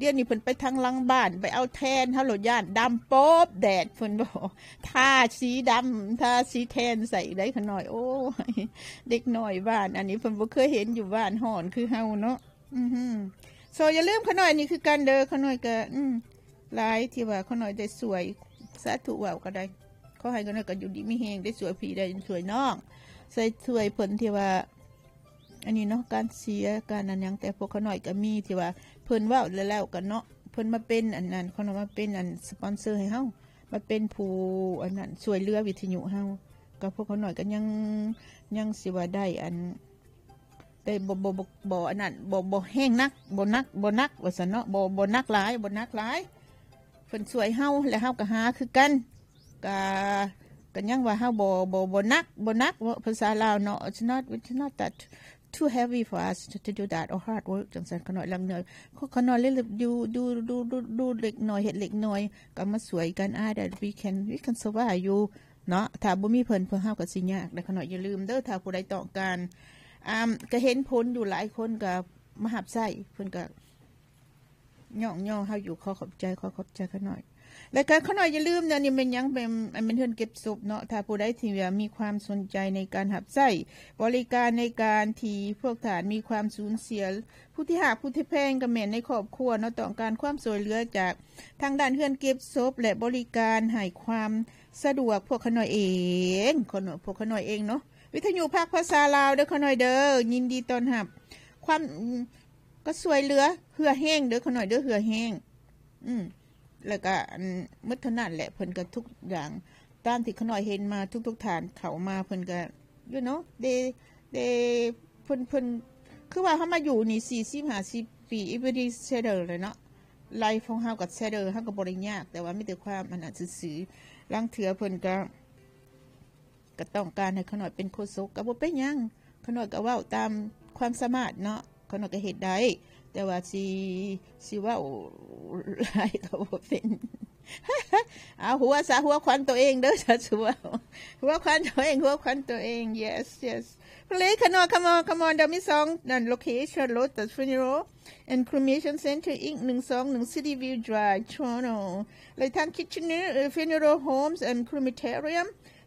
ดี๋ยวนี้เพิ่นไปทางหลังบ้านไปเอาแทนเฮาโลดย่านดำโป๊บแดดเพิ่นบ่ทาสีดำทาสีแทนใส่ได้ขน่อยโอ้ยเด็กน้อยบ้านอันนี้เพิ่นบ่เคยเห็นอยู่บ้านฮ้อนคือเฮาเนาะโซอย่าลืมขน่อยนี่คือกันเด้อขน่อยก็หลายที่ว่าขน่อยได้สวยสาธุว่าก็ได้ขอให้ขน่อยก็อยู่ดีมีแฮงได้สวยพี่ได้สวยน้องใส่สวยเพิ่นที่ว่าอันนี้เนาะการเสียการอันยังแต่พวกเขาหน่อยก็มีที่ว่าเพิ่นว่าแล้วกันเนาะเพิ่นมาเป็นอันนั้นเขามาเป็นอันสปอนเซอร์ให้เฮามาเป็นผู้อันนั้นช่วยเหลือวิทยุเฮาก็พวกเขาหน่อยก็ยังสิว่าได้อันได้บ่อันนั้นบ่แห้งนักบ่นักว่าซั่นเนาะบ่นักหลายเพิ่นช่วยเฮาแล้วเฮาก็หาคือกันก็ยังว่าเฮาบ่นักภาษาลาวเนาะ it's not that too heavy for us to do that or hard work จังซั่นขน่อยลังเนยขน่อยเล่นดูเล็กน้อยเฮ็ดเล็กน้อยก็มาสวยกันthat we can survive you เนาะถ้าบ่มีเพิ่นเฮาก็สิยากแต่ขน่อยอย่าลืมเด้อถ้าผู้ใดต้องการก็เห็นผลอยู่หลายคนก็มาหับใส่เพิ่นก็ย่องเฮาอยู่ขอขอบใจขน่อยแล้วก็ขน่อยอย่าลืมนะนี่มันยังเป็นเฮือนเก็บศพเนาะถ้าผู้ใดที่มีความสนใจในการหับใช้บริการในการที่พวกทหารมีความสูญเสียผู้ที่หากผู้ที่แพงก็แม่นในครอบครัวเนาะต้องการความช่วยเหลือจากทางด้านเฮือนเก็บศพและบริการให้ความสะดวกพวกขน่อยเองพวกขน่อยเองเนาะวิทยุภาคภาษาลาวเด้อขน่อยเด้อยินดีต้อนรับความก็ช่วยเหลือเหือแห้งเด้อขน่อยเด้อเหือแห้งแล้วก็มุทนั่นแหละเพิ่นก็ทุกอย่างตามที่ขน่อยเห็นมาทุกฐานเขามาเพิ่นก็you know they เพิ่นคือว่าเฮามาอยู่นี่40-50ปี everybody settle เลยเนาะไลฟ์ของเฮาก็ settle เฮาก็บ่ได้ยากแต่ว่ามีแต่ความอันนั้นซื่อๆลางเทื่อเพิ่นก็ต้องการให้ขน่อยเป็นโฆษกก็บ่เป็นหยังขน่อยก็เว้าตามความสามารถเนาะขน่อยก็เฮ็ดได้แต่ว่าสิว่าหลายก็บ่เป็นหัวควันตัวเองเด้อจ้ะชัวหัวควันตัวเอง yes please come on เดี๋ยวมี2นั่น location Lotus Funeral and Cremation Center Inc 121 City View Drive Toronto เลยทาง Kitchener Funeral Homes and Crematorium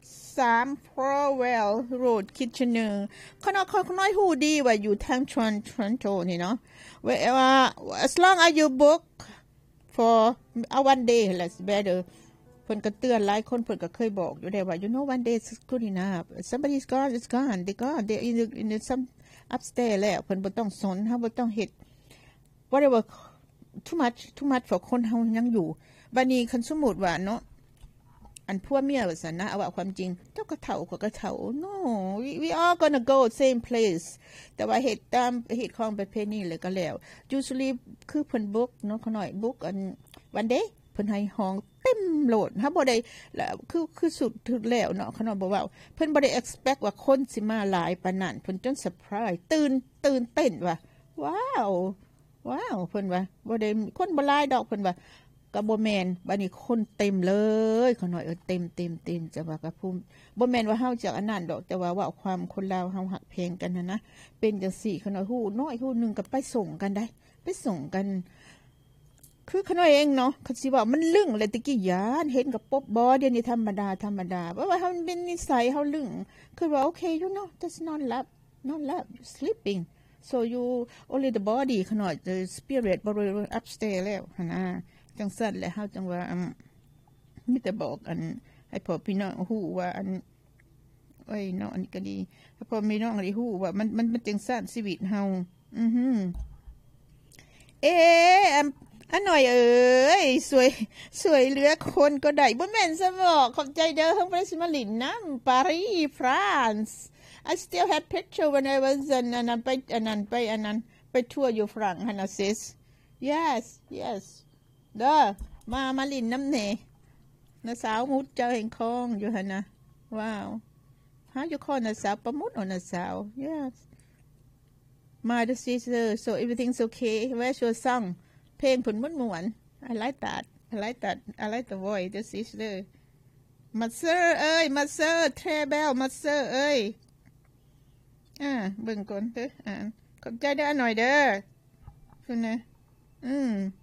3 Powell Road Kitchener ขน้อยฮู้ดีว่าอยู่ทาง Toronto นี่เนาะas long as you book for one day that's better เพิ่นก็เตือนหลายคนเพิ่นก็เคยบอกอยู่ได้ว่า you know one day is good enough somebody's gone it's gone they in some upstairs แล้วเพิ่นบ่ต้องสนเฮาบ่ต้องเฮ็ด whatever too much for คนเฮายังอยู่บัดนี้คันสมมุติว่าเนาะอันผัวเมียว่าซั่นนะเอาว่าความจริงเจ้าก็เฒ่าก็เฒ่า no we all gonna go same place แต่ว่าเฮ็ดตามเฮ็ดของประเพณีเลยก็แล้ว usually คือเพิ่นบุกเนาะขน่อยบุกอัน one day เพิ่นให้ห้องเต็มโหลดเฮาบ่ได้คือสุดถึงแล้วเนาะขน่อยบ่ว่าเพิ่นบ่ได้ expect ว่าคนสิมาหลายปานนั้นเพิ่นจนเซอร์ไพรส์ตื่นเต้นว่าว้าวเพิ่นว่าบ่ได้คนบ่หลายดอกเพิ่นว่าก็บ่แม่นบัดนี้คนเต็มเลยขน่อยเต็มจะว่าก็ภูมิบ่แม่นว่าเฮาจักอันนั้นดอกแต่ว่าความคนลาวเฮาฮักแพงกันนะเป็นจังซี่ขน่อยฮู้น้อยฮู้นึงก็ไปส่งกันได้ไปส่งกันคือขน่อยเองเนาะคันสิว่ามันลึงเลยตะกี้ยานเห็นกับป๊บบ่เดี๋ยวนี้ธรรมดาว่าเฮาเป็นนิสัยเฮาลึงคือว่าโอเค you know that's not love sleeping so you only the body ขน่อย the spirit บ่ upstairs แล้วหั่นนะจังซั่นแหละเฮาจังว่ามีแต่บอกอันให้พ่อพี่น้องฮู้ว่าอันเนาะอันนี้ก็ดีให้พ่อพี่น้องได้ฮู้ว่ามันจังซั่นชีวิตเฮาอันหน่อยสวยเหลือคนก็ได้บ่แม่นซะบ่ขอบใจเด้อทั้งประเทศมาลินนำปารีส France I still have picture when I was อันนั้นไปทัวร์อยู่ฝรั่งหั่นน่ะ sis yes เด้อมาลินน้ำเนนะสาวมุดเจ้าแห่งคองอยู่หั่นนะว้าวหาอยู่คอนะสาวประมุดนะสาว yes my sister so everything's okay where's your song เพลงผลม่วนI like that I like the voice the sister มาเซอร์มาเซอร์เทรเบลมาเซอร์เบิ่งก่อนเด้อขอบใจเด้อหน่อยเด้อคุณนะ